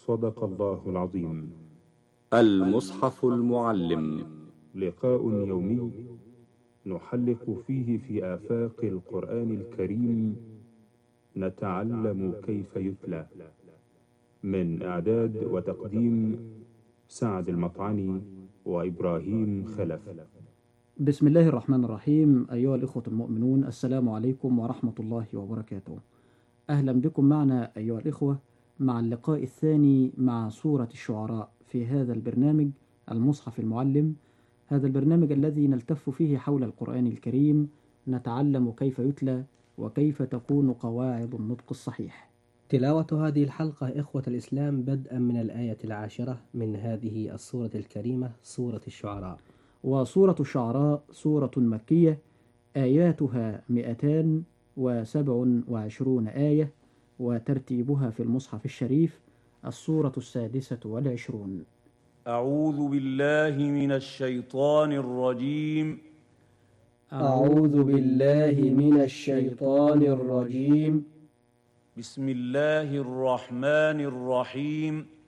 صدق الله العظيم. المصحف المعلم، لقاء يومي نحلق فيه في آفاق القرآن الكريم، نتعلم كيف يتلى. من إعداد وتقديم سعد المطعني وإبراهيم خلف. بسم الله الرحمن الرحيم. أيها الإخوة المؤمنون، السلام عليكم ورحمة الله وبركاته. أهلا بكم معنا أيها الإخوة مع اللقاء الثاني مع سورة الشعراء في هذا البرنامج المصحف المعلم، هذا البرنامج الذي نلتف فيه حول القرآن الكريم، نتعلم كيف يتلى وكيف تكون قواعد النطق الصحيح. تلاوة هذه الحلقة إخوة الإسلام بدءا من الآية 10 من هذه السورة الكريمة، سورة الشعراء. وسورة الشعراء سورة مكية، آياتها 227 آية، وترتيبها في المصحف الشريف السورة 26. أعوذ بالله من الشيطان الرجيم. أعوذ بالله من الشيطان الرجيم. بسم الله الرحمن الرحيم.